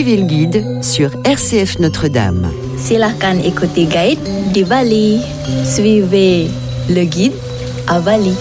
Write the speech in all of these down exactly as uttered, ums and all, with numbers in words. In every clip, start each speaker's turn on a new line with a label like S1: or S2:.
S1: Suivez le guide sur R C F Notre-Dame.
S2: Silakan ikuti guide di Bali. Suivez le guide à Bali.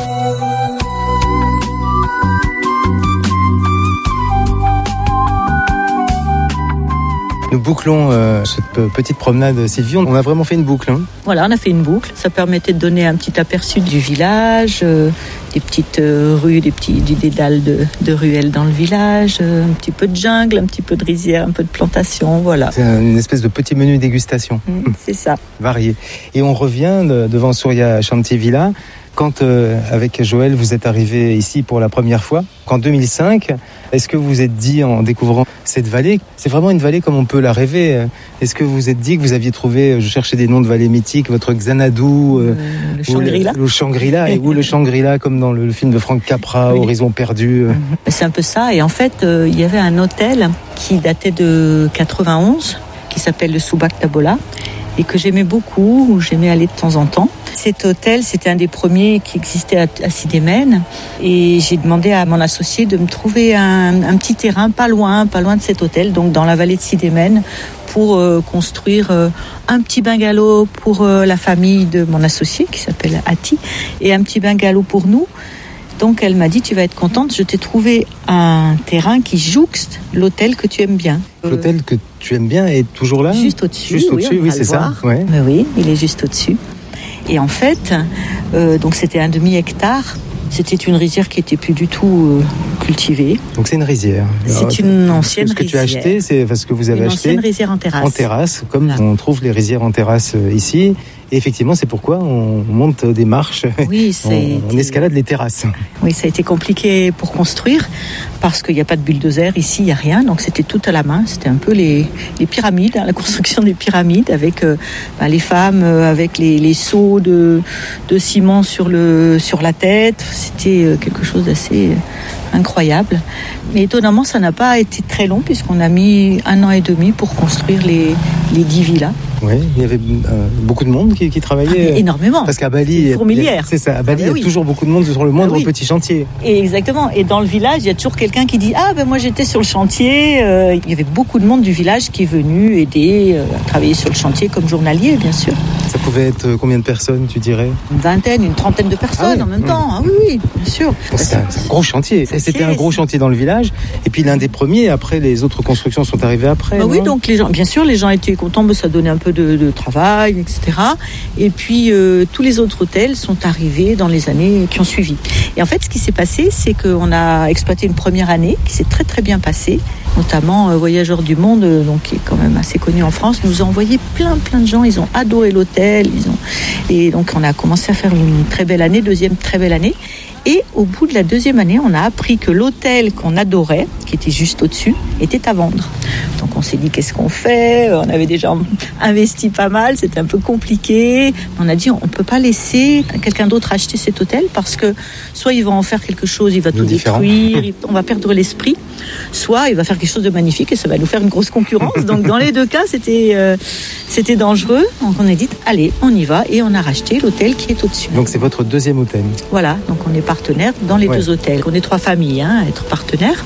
S3: Nous bouclons euh, cette petite promenade, Sylvie. On a vraiment fait une boucle. Hein.
S4: Voilà, on a fait une boucle. Ça permettait de donner un petit aperçu du village, euh, des petites euh, rues, des petits des dédales de, de ruelles dans le village, euh, un petit peu de jungle, un petit peu de rizière, un peu de plantation, voilà.
S3: C'est une espèce de petit menu dégustation.
S4: Mmh, c'est ça.
S3: Varié. Et on revient de, devant Surya Shanti Villa. Quand, euh, avec Joël, vous êtes arrivé ici pour la première fois, qu'en deux mille cinq, est-ce que vous vous êtes dit, en découvrant cette vallée, c'est vraiment une vallée comme on peut la rêver. Est-ce que vous vous êtes dit que vous aviez trouvé, je cherchais des noms de vallées mythiques, votre Xanadu, euh,
S4: le Shangri-La,
S3: le, le Shangri-La, et où le Shangri-La, comme dans le, le film de Frank Capra, oui. Horizon perdu. Euh.
S4: C'est un peu ça. Et en fait, euh, il y avait un hôtel qui datait de quatre-vingt-onze, qui s'appelle le Subak Tabola, et que j'aimais beaucoup, où j'aimais aller de temps en temps. Cet hôtel, c'était un des premiers qui existait à, à Sidémen. Et j'ai demandé à mon associé de me trouver un, un petit terrain pas loin, pas loin de cet hôtel, donc dans la vallée de Sidémen, pour euh, construire euh, un petit bungalow pour euh, la famille de mon associé, qui s'appelle Ati, et un petit bungalow pour nous. Donc elle m'a dit, tu vas être contente, je t'ai trouvé un terrain qui jouxte l'hôtel que tu aimes bien.
S3: L'hôtel que tu aimes bien est toujours là ?
S4: Juste au-dessus,
S3: juste
S4: oui,
S3: au-dessus, oui, c'est ça. Ouais.
S4: Mais oui, il est juste au-dessus. Et en fait, euh, donc c'était un demi-hectare. C'était une rizière qui était plus du tout euh, cultivée.
S3: Donc c'est une rizière.
S4: C'est
S3: Alors,
S4: une ancienne rizière.
S3: Ce que tu as acheté, c'est parce que vous avez
S4: une
S3: acheté
S4: ancienne rizière en terrasse.
S3: En terrasse, comme voilà. On trouve les rizières en terrasse euh, ici. Et effectivement, c'est pourquoi on monte des marches,
S4: oui, c'est
S3: on, on escalade les terrasses.
S4: Oui, ça a été compliqué pour construire parce qu'il n'y a pas de bulldozer ici, il n'y a rien. Donc c'était tout à la main. C'était un peu les, les pyramides, hein, la construction des pyramides avec euh, ben, les femmes euh, avec les, les seaux de, de ciment sur, le, sur la tête. C'était euh, quelque chose d'assez euh, incroyable. Mais étonnamment, ça n'a pas été très long puisqu'on a mis un an et demi pour construire les, les dix villas.
S3: Oui, il y avait euh, beaucoup de monde qui, qui travaillait.
S4: Ah, énormément.
S3: Parce qu'à Bali,
S4: c'est une fourmilière.
S3: C'est ça. À Bali,
S4: ah, ben
S3: il y a
S4: oui.
S3: toujours beaucoup de monde sur le moindre
S4: ah, oui.
S3: petit chantier.
S4: Et exactement. Et dans le village, il y a toujours quelqu'un qui dit ah ben moi j'étais sur le chantier. Euh, il y avait beaucoup de monde du village qui est venu aider euh, à travailler sur le chantier comme journalier, bien sûr.
S3: Ça pouvait être combien de personnes, tu dirais ?
S4: Une vingtaine, une trentaine de personnes ah, oui. en même mmh. temps. Ah oui, oui, bien sûr.
S3: C'est un, c'est un gros chantier. C'est, C'était un gros chantier dans le village. Et puis l'un des premiers. Après, les autres constructions sont arrivées après.
S4: Bah oui, donc les gens, bien sûr, les gens étaient contents. Mais ça donnait un peu de, de travail, et cetera. Et puis euh, tous les autres hôtels sont arrivés dans les années qui ont suivi. Et en fait, ce qui s'est passé, c'est qu'on a exploité une première année qui s'est très très bien passée. Notamment euh, Voyageurs du Monde, euh, donc qui est quand même assez connu en France, nous a envoyé plein plein de gens. Ils ont adoré l'hôtel. Ils ont et donc on a commencé à faire une très belle année, deuxième très belle année. Et au bout de la deuxième année, on a appris que l'hôtel qu'on adorait, qui était juste au-dessus, était à vendre. Donc on s'est dit, qu'est-ce qu'on fait ? On avait déjà investi pas mal, c'était un peu compliqué. On a dit, on ne peut pas laisser quelqu'un d'autre acheter cet hôtel parce que soit il va en faire quelque chose, il va tout
S3: différent.
S4: détruire, on va perdre l'esprit, soit il va faire quelque chose de magnifique et ça va nous faire une grosse concurrence. Donc dans les deux cas, c'était, euh, c'était dangereux. Donc on a dit, allez, on y va et on a racheté l'hôtel qui est au-dessus.
S3: Donc c'est votre deuxième hôtel ?
S4: Voilà, donc on est partenaires dans les ouais. deux hôtels. On est trois familles hein, à être partenaires.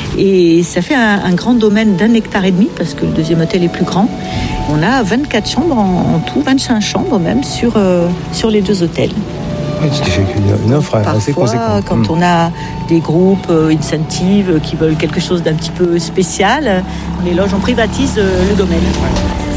S4: Et ça fait un, un grand domaine d'un hectare et demi parce que le deuxième hôtel est plus grand. On a vingt-quatre chambres en, en tout, vingt-cinq chambres même sur, euh, sur les deux hôtels.
S3: Oui, ce qui fait une offre
S4: Parfois,
S3: assez conséquente.
S4: Quand mmh. on a des groupes euh, incentives qui veulent quelque chose d'un petit peu spécial, les loges, on privatise euh, le domaine. Ouais.